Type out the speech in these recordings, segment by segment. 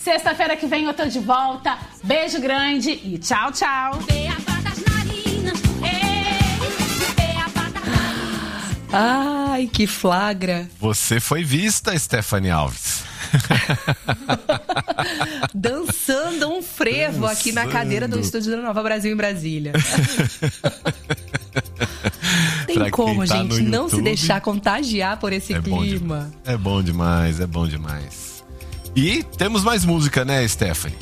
Sexta-feira que vem eu tô de volta. Beijo grande e tchau, tchau. Ai, que flagra. Você foi vista, Stephanie Alves. Dançando um frevo aqui na cadeira do estúdio da Nova Brasil em Brasília. Tem como, gente, não se deixar contagiar por esse clima. É bom demais, é bom demais. E temos mais música, né, Stephanie?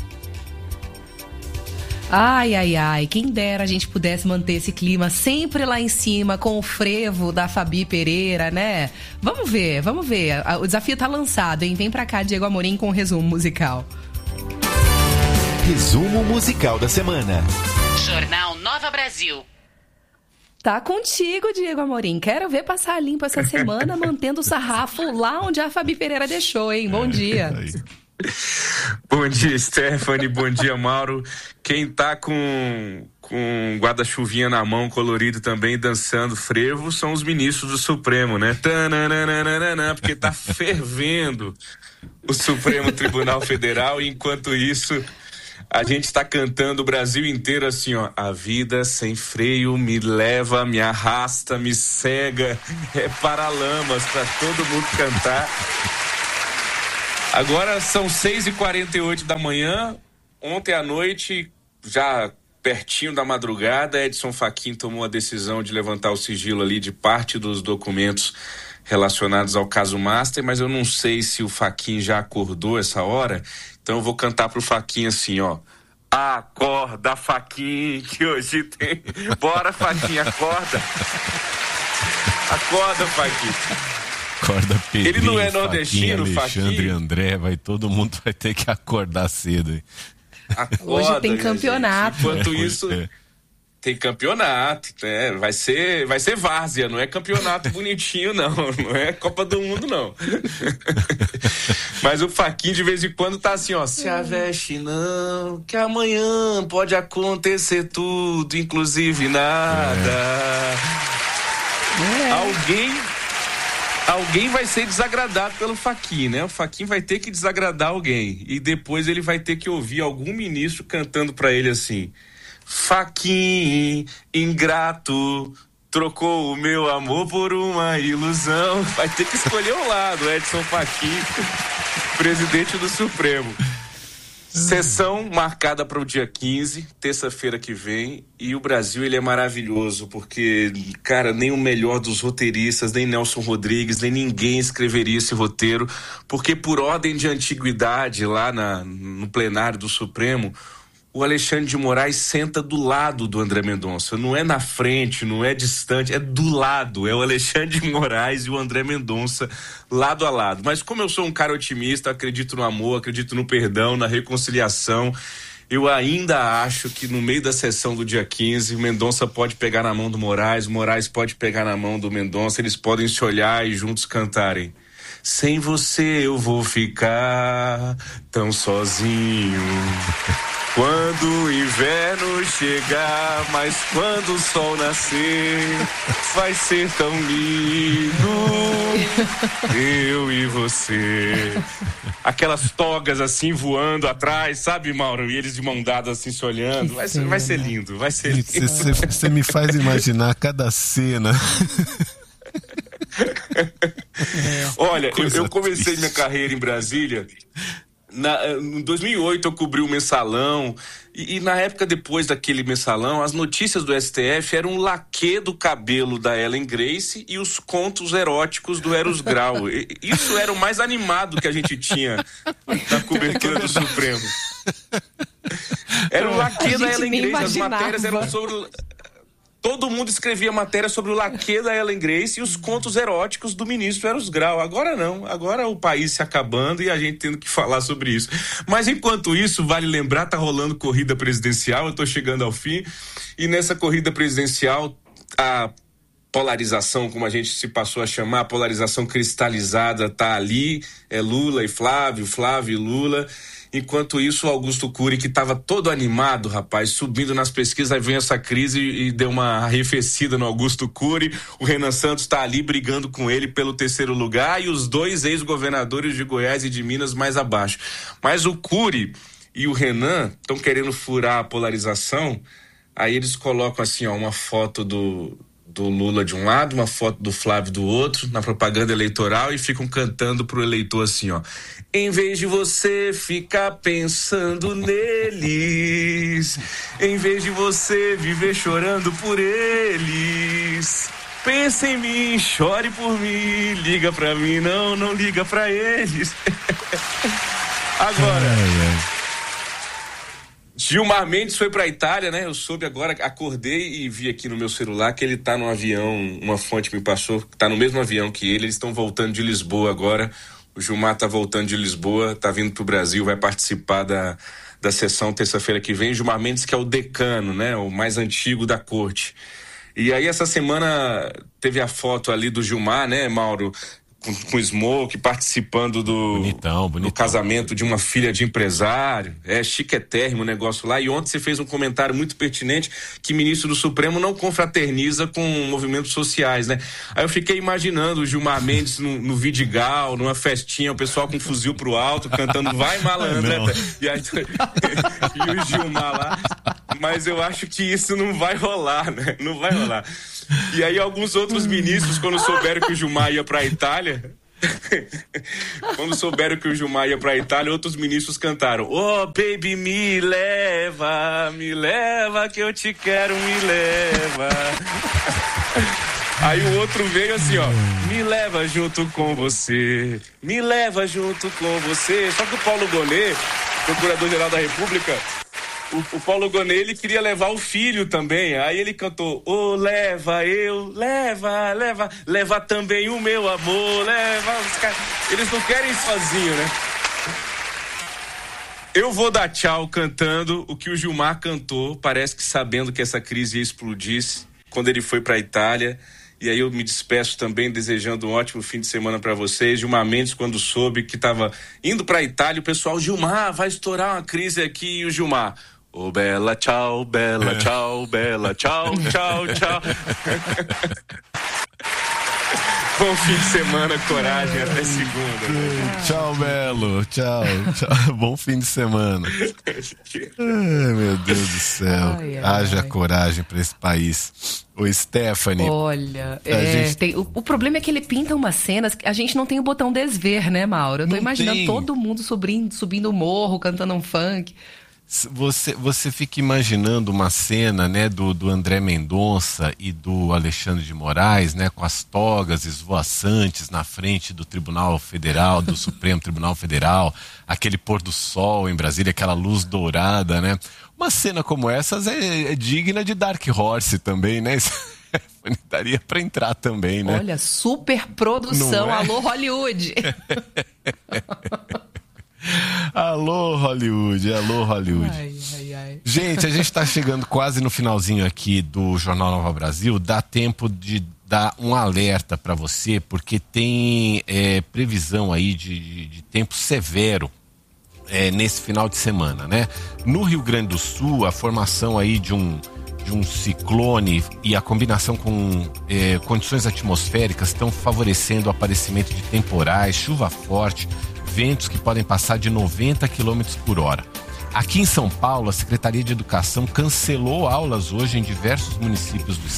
Ai, ai, ai, quem dera a gente pudesse manter esse clima sempre lá em cima, com o frevo da Fabi Pereira, né? Vamos ver. O desafio tá lançado, hein? Vem pra cá, Diego Amorim, com o resumo musical. Resumo musical da semana. Jornal Nova Brasil. Tá contigo, Diego Amorim. Quero ver passar limpo essa semana, mantendo o sarrafo lá onde a Fabi Pereira deixou, hein? Bom dia. Bom dia, Stephanie. Bom dia, Mauro. Quem tá com guarda-chuvinha na mão, colorido também, dançando frevo, são os ministros do Supremo, né? Porque tá fervendo o Supremo Tribunal Federal, e enquanto isso a gente tá cantando o Brasil inteiro assim, ó: a vida sem freio me leva, me arrasta, me cega, é Paralamas, pra todo mundo cantar. Agora são 6h48 da manhã. Ontem à noite, já pertinho da madrugada, Edson Fachin tomou a decisão de levantar o sigilo ali de parte dos documentos relacionados ao caso Master, mas eu não sei se o Fachin já acordou essa hora, então eu vou cantar pro Fachin assim, ó: acorda, Fachin, que hoje tem... Bora, Fachin, acorda. Acorda, Fachin. Acorda, Pedrinho, ele não é nordestino, Alexandre, André, todo mundo vai ter que acordar cedo. Acorda, hoje tem campeonato. Gente. Enquanto isso, tem campeonato, né? Vai ser várzea, não é campeonato bonitinho, não é Copa do Mundo, não. Mas o Fachin de vez em quando tá assim, ó: se aveste não, que amanhã pode acontecer tudo, inclusive nada. Alguém vai ser desagradado pelo Fachin, né? O Fachin vai ter que desagradar alguém. E depois ele vai ter que ouvir algum ministro cantando pra ele assim: Fachin, ingrato, trocou o meu amor por uma ilusão. Vai ter que escolher um lado, Edson Fachin, presidente do Supremo. Sessão marcada para o dia 15, terça-feira que vem, e o Brasil, ele é maravilhoso, porque, cara, nem o melhor dos roteiristas, nem Nelson Rodrigues, nem ninguém escreveria esse roteiro, porque por ordem de antiguidade, lá no plenário do Supremo, o Alexandre de Moraes senta do lado do André Mendonça, não é na frente, não é distante, é do lado, é o Alexandre de Moraes e o André Mendonça lado a lado. Mas como eu sou um cara otimista, acredito no amor, acredito no perdão, na reconciliação, eu ainda acho que no meio da sessão do dia 15, o Mendonça pode pegar na mão do Moraes, o Moraes pode pegar na mão do Mendonça, eles podem se olhar e juntos cantarem: sem você eu vou ficar tão sozinho. Quando o inverno chegar, mas quando o sol nascer, vai ser tão lindo, eu e você. Aquelas togas assim voando atrás, sabe, Mauro? E eles de mão dada assim se olhando. Vai ser lindo, vai ser lindo. Você me faz imaginar cada cena. Olha, eu comecei minha carreira em Brasília. Em 2008 eu cobri o Mensalão e na época depois daquele Mensalão, as notícias do STF eram um laquê do cabelo da Ellen Grace e os contos eróticos do Eros Grau. Isso era o mais animado que a gente tinha na cobertura do Supremo. Era o laquê da Ellen Grace, as matérias eram sobre... Todo mundo escrevia matéria sobre o laquê da Ellen Grace e os contos eróticos do ministro Eros Grau. Agora não, agora o país se acabando e a gente tendo que falar sobre isso. Mas enquanto isso, vale lembrar, tá rolando corrida presidencial, eu tô chegando ao fim, e nessa corrida presidencial, a polarização, como a gente se passou a chamar, a polarização cristalizada tá ali, é Lula e Flávio, Flávio e Lula. Enquanto isso, o Augusto Cury, que estava todo animado, rapaz, subindo nas pesquisas, aí vem essa crise e deu uma arrefecida no Augusto Cury. O Renan Santos está ali brigando com ele pelo 3º lugar e os 2 ex-governadores de Goiás e de Minas mais abaixo. Mas o Cury e o Renan estão querendo furar a polarização. Aí eles colocam assim, ó, uma foto do Lula de um lado, uma foto do Flávio do outro, na propaganda eleitoral, e ficam cantando pro eleitor assim, ó: em vez de você ficar pensando neles, em vez de você viver chorando por eles, pensa em mim, chore por mim, liga pra mim, não liga pra eles. Agora, Gilmar Mendes foi pra Itália, né? Eu soube agora, acordei e vi aqui no meu celular que ele tá no avião, uma fonte me passou, que tá no mesmo avião que ele, eles estão voltando de Lisboa agora. O Gilmar tá voltando de Lisboa, tá vindo pro Brasil, vai participar da sessão terça-feira que vem. Gilmar Mendes, que é o decano, né? O mais antigo da corte. E aí essa semana teve a foto ali do Gilmar, né, Mauro? Com Smoke, participando do casamento de uma filha de empresário. É chiquetérrimo o negócio lá. E ontem você fez um comentário muito pertinente que ministro do Supremo não confraterniza com movimentos sociais, né? Aí eu fiquei imaginando o Gilmar Mendes no Vidigal, numa festinha, o pessoal com um fuzil pro alto, cantando Vai Malandra. E o Gilmar lá. Mas eu acho que isso não vai rolar, né? Não vai rolar. E aí alguns outros ministros, quando souberam que o Gilmar ia pra Itália, outros ministros cantaram: oh, baby, me leva que eu te quero, me leva. Aí o outro veio assim, ó: me leva junto com você, me leva junto com você. Só que o Paulo Gonet, procurador-geral da República, o Paulo Gonet, ele queria levar o filho também. Aí ele cantou: oh, leva também o meu amor, leva os caras. Eles não querem ir sozinho, né? Eu vou dar tchau cantando o que o Gilmar cantou, parece que sabendo que essa crise ia explodir quando ele foi pra Itália. E aí eu me despeço também desejando um ótimo fim de semana para vocês. Gilmar Mendes, quando soube que estava indo pra Itália, o pessoal: Gilmar, vai estourar uma crise aqui. E o Gilmar: oh, bela, tchau, bela, tchau, bela, tchau, tchau, tchau. Bom fim de semana, coragem, até segunda. Tchau, Belo, tchau. Bom fim de semana. Ai, meu Deus do céu. Haja coragem pra esse país. Ô, Stephanie. Olha, o problema é que ele pinta umas cenas que a gente não tem o botão desver, né, Mauro? Eu tô imaginando todo mundo subindo o morro, cantando um funk. Você fica imaginando uma cena, né, do André Mendonça e do Alexandre de Moraes, né, com as togas esvoaçantes na frente do Tribunal Federal, do Supremo Tribunal Federal, aquele pôr do sol em Brasília, aquela luz dourada, né? Uma cena como essas é digna de Dark Horse também, né? Daria pra entrar também, né? Olha, super produção, alô Hollywood. Alô, Hollywood, alô, Hollywood. Ai. Gente, a gente tá chegando quase no finalzinho aqui do Jornal Nova Brasil. Dá tempo de dar um alerta para você, porque tem previsão aí de tempo severo nesse final de semana, né? No Rio Grande do Sul, a formação aí de um ciclone e a combinação com condições atmosféricas estão favorecendo o aparecimento de temporais, chuva forte, ventos que podem passar de 90 km por hora. Aqui em São Paulo, a Secretaria de Educação cancelou aulas hoje em diversos municípios do estado.